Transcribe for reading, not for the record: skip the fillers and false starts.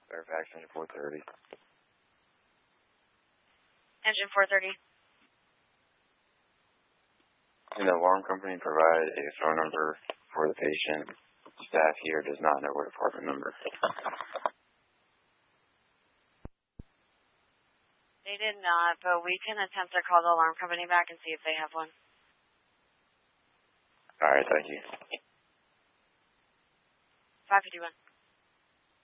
Fairfax, engine 430. Engine 430. Can the alarm company provide a phone number for the patient? Staff here does not know what apartment number. They did not, but we can attempt to call the alarm company back and see if they have one. All right, thank you. 551.